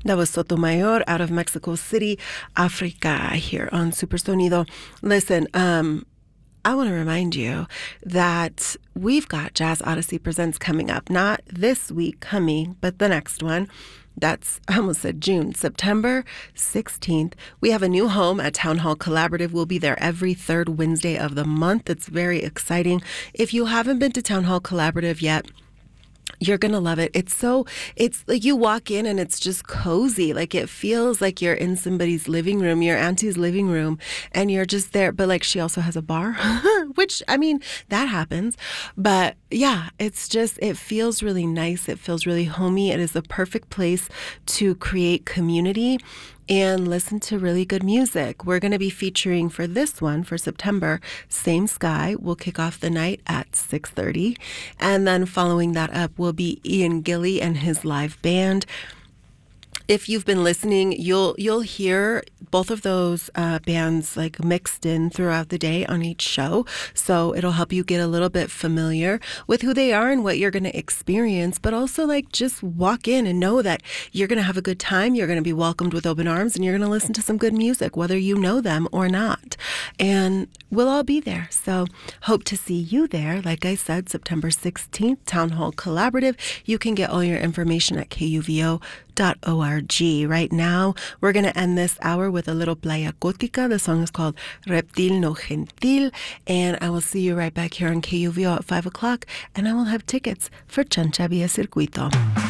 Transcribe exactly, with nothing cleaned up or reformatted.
That was Sotomayor out of Mexico City, Africa, here on Super Sonido. Listen, um, I want to remind you that we've got Jazz Odyssey Presents coming up. Not this week coming, but the next one. That's, I almost said June, September sixteenth. We have a new home at Town Hall Collaborative. We'll be there every third Wednesday of the month. It's very exciting. If you haven't been to Town Hall Collaborative yet, you're going to love it. It's so, it's like you walk in and it's just cozy. Like it feels like you're in somebody's living room, your auntie's living room, and you're just there. But like she also has a bar, which, I mean, that happens. But yeah, it's just, it feels really nice. It feels really homey. It is the perfect place to create community and listen to really good music. We're going to be featuring for this one, for September, Same Sky. We'll kick off the night at six thirty. And then following that up will be Ian Gilly and his live band. If you've been listening, you'll you'll hear both of those uh, bands like mixed in throughout the day on each show. So it'll help you get a little bit familiar with who they are and what you're going to experience, but also like just walk in and know that you're going to have a good time. You're going to be welcomed with open arms and you're going to listen to some good music, whether you know them or not. And we'll all be there. So hope to see you there. Like I said, September sixteenth, Town Hall Collaborative. You can get all your information at K U V O dot org. Right now, we're going to end this hour with a little Playa Gótica. The song is called Reptil No Gentil. And I will see you right back here on K U V O at five o'clock. And I will have tickets for Chancha Via Circuito.